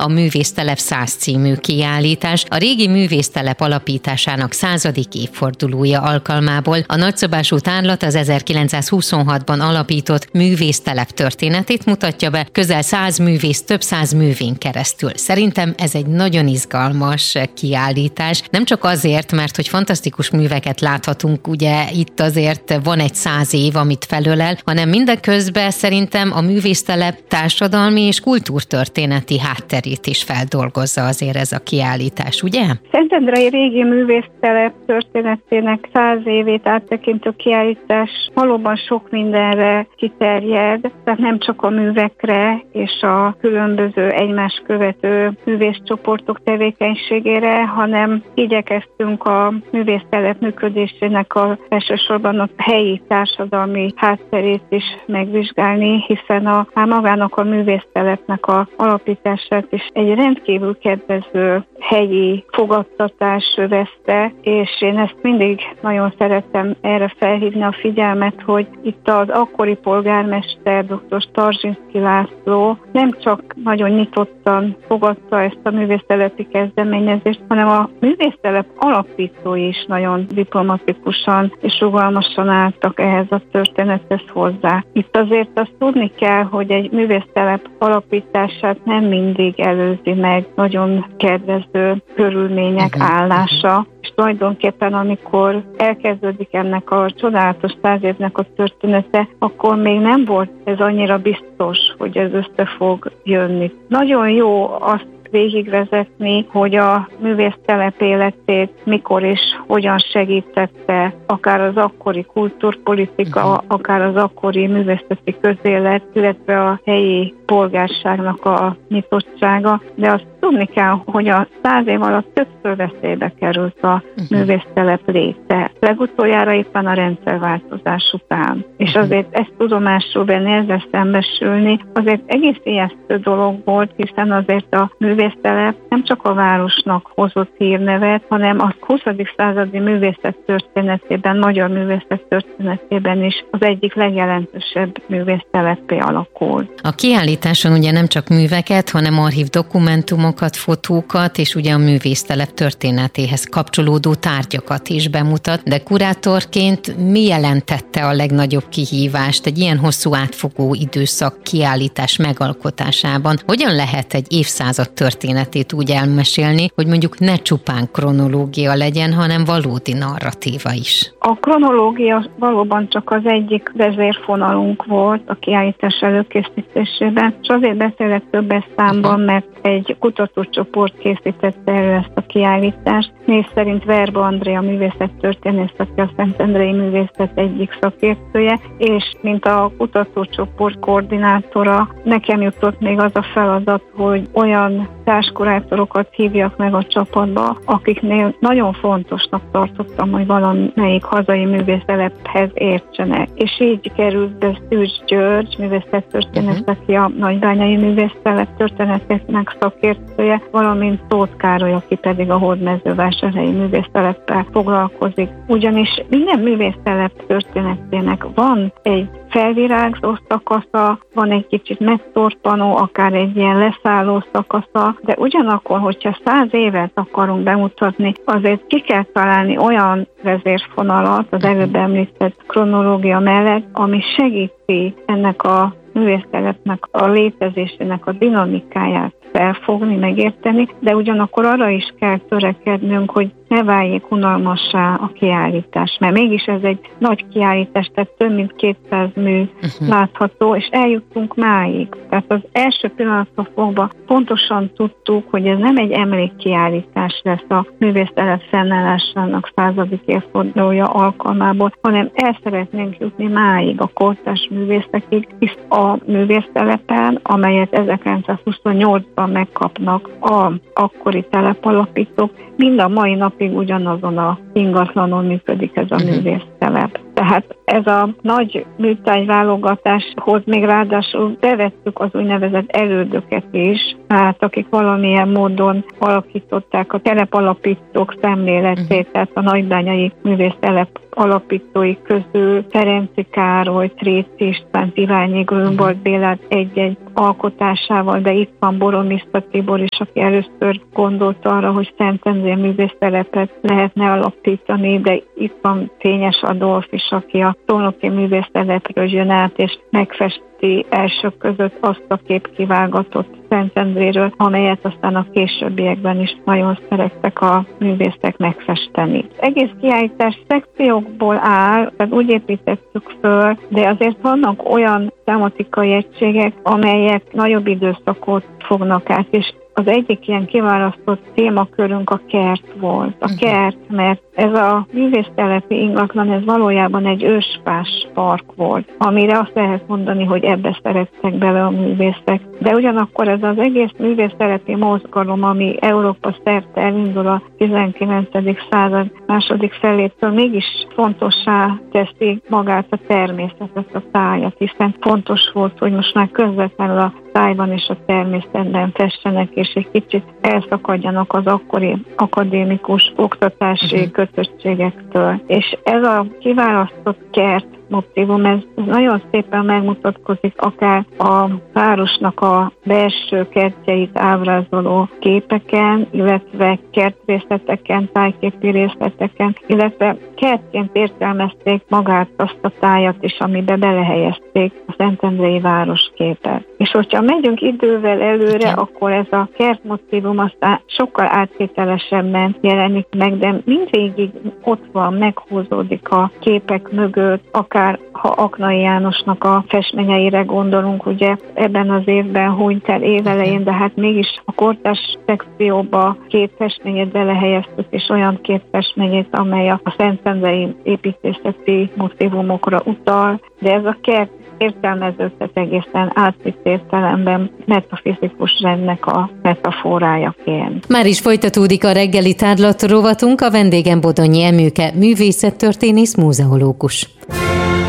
a Művésztelep 100 című kiállítás a régi művésztelep alapításának 100. évfordulója alkalmából. A nagyszabású tárlat az 1926-ban alapított művésztelep történetét mutatja be, közel 100 művész több 100 művén keresztül. Szerintem ez egy nagyon izgalmas kiállítás, nem csak azért, mert hogy fantasztikus műveket láthatunk, ugye itt azért van egy 100 év, amit felölel, hanem mindeközben szerintem a művésztelep társadalmi és kultúrtörténeti hátterét is feldolgozza azért ez a kiállítás, ugye? Szentendrei régi művésztelep történetének 100 évét áttekintő kiállítás valóban sok mindenre kiterjed, tehát nem csak a művekre és a különböző egymást követő művészcsoportok tevékenységére, hanem igyekeztünk a művésztelep működésének elsősorban a helyi társadalmi hátterét is megvizsgálni, hiszen magának a művésztelepnek a alapítását is egy rendkívül kedvező helyi fogadtatás övezte, és én ezt mindig nagyon szeretem erre felhívni a figyelmet, hogy itt az akkori polgármester dr. Starzsinszky László nem csak nagyon nyitottan fogadta ezt a művésztelepi kezdeményezést, hanem a művésztelep alapítói is nagyon diplomatikusan és rugalmasan álltak ehhez a történethez hozzá. Itt azért azt tudni kell, hogy egy művésztelep alapítását nem mindig előzi meg nagyon kedvező körülmények állása, és tulajdonképpen amikor elkezdődik ennek a csodálatos 100 évnek a története, akkor még nem volt ez annyira biztos, hogy ez össze fog jönni. Nagyon jó azt végigvezetni, hogy a művésztelep életét mikor és hogyan segítette akár az akkori kultúrpolitika, akár az akkori művészeti közélet, illetve a helyi polgárságnak a nyitottsága, de azt tudni kell, hogy a 100 év alatt többször veszélybe került a művésztelep léte. Legutoljára éppen a rendszerváltozás után. És azért ezt tudomásul venni, ezzel szembesülni, azért egész ijesztő dolog volt, hiszen azért a művésztelep nem csak a városnak hozott hírnevet, hanem a 20. századi művészet történetében, magyar művészet történetében is az egyik legjelentősebb művésztelepé alakult. A kiállításon ugye nem csak műveket, hanem archív dokumentumokat, fotókat és ugye a művésztelep történetéhez kapcsolódó tárgyakat is bemutat, de kurátorként mi jelentette a legnagyobb kihívást egy ilyen hosszú átfogó időszak kiállítás megalkotásában? Hogyan lehet egy évszázad történetét úgy elmesélni, hogy mondjuk ne csupán kronológia legyen, hanem valódi narratíva is? A kronológia valóban csak az egyik vezérfonalunk volt a kiállítás előkészítésében, és azért beszélek többes számban, mert egy kutatócsoport készítette elő ezt a kiállítást. Név szerint Verba Andrea művészettörténész, aki a Szentendrei Művészet egyik szakértője, és mint a kutatócsoport koordinátora, nekem jutott még az a feladat, hogy olyan társkurátorokat hívjak meg a csapatba, akiknél nagyon fontosnak tartottam, hogy valamelyik hazai művészetelephez értsenek. És így került be Szűcs György, művészettörténész, aki a nagybányai művészetelep történetének szakértője, valamint Tóth Károly, aki pedig a hódmezővásárhelyi művészteleppel foglalkozik. Ugyanis minden művésztelep történetének van egy felvirágzó szakasza, van egy kicsit megtorpanó, akár egy ilyen leszálló szakasza, de ugyanakkor, hogyha 100 évet akarunk bemutatni, azért ki kell találni olyan vezérfonalat az előbb említett kronológia mellett, ami segíti ennek a művésztelepnek a létezésének a dinamikáját felfogni, megérteni, de ugyanakkor arra is kell törekednünk, hogy ne váljék unalmassá a kiállítás, mert mégis ez egy nagy kiállítás, tehát több mint 200 mű látható, és eljuttunk máig. Tehát az első pillanattól fogva pontosan tudtuk, hogy ez nem egy emlékkiállítás lesz a művésztelep fennállásának 100. évfordulója alkalmából, hanem el szeretnénk jutni máig a kortárs művészekig, hisz a művésztelepen, amelyet 1928-ban megkapnak az akkori telepalapítók, mind a mai napig ugyanazon a ingatlanon működik ez a művésztelep. Tehát ez a nagy műtárgyválogatáshoz még ráadásul bevettük az úgynevezett elődöket is, hát akik valamilyen módon alakították a telepalapítók szemléletét, tehát a nagybányai művésztelep alapítói közül Ferenczy Károly, Trécz István, Iványi Grünwald Bélát egy-egy alkotásával, de itt van Boromiszta Tibor is, aki először gondolt arra, hogy Szentendrén művésztelepet lehetne alapítani, de itt van Fényes Adolf is, aki a szolnoki művésztelepről jön át, és megfesti elsők között azt a képkivágatott Szentendréről, amelyet aztán a későbbiekben is nagyon szerettek a művészek megfesteni. Az egész kiállítás szekciókból áll, tehát úgy építettük föl, de azért vannak olyan tematikai egységek, amelyek nagyobb időszakot fognak át, és az egyik ilyen kiválasztott témakörünk a kert volt. A kert, mert ez a művésztelepi ingatlan, ez valójában egy ősfás park volt, amire azt lehet mondani, hogy ebbe szerettek bele a művészek. De ugyanakkor ez az egész művésztelepi mozgalom, ami Európa szerte elindul a 19. század második felétől, mégis fontossá teszi magát a természetet, a tájat, hiszen fontos volt, hogy most már közvetlenül a tájban és a természetben festenek, és egy kicsit elszakadjanak az akkori akadémikus oktatási kötöttségektől. És ez a kiválasztott kert motívum, ez nagyon szépen megmutatkozik akár a városnak a belső kertjeit ábrázoló képeken, illetve kertrészleteken, tájképi részleteken, illetve kertként értelmezték magát azt a tájat is, amiben belehelyezték a szentendrei városképet. És hogyha megyünk idővel előre, akkor ez a kertmotívum aztán sokkal áttételesebben jelenik meg, de mindvégig ott van, meghúzódik a képek mögött, akár ha Aknai Jánosnak a festményeire gondolunk, ugye ebben az évben hunyt el évelején, de hát mégis a kortárs szekcióba két festményét belehelyeztük, és olyan két festményét, amely a szentendrei építészeti motívumokra utal, de ez a kert értelmeződhet egészen átvitt értelemben metafizikus rendnek a metaforájaként. Már is folytatódik a reggeli tárlat rovatunk, a vendégem Bodonyi Emőke, művészettörténész, múzeológus.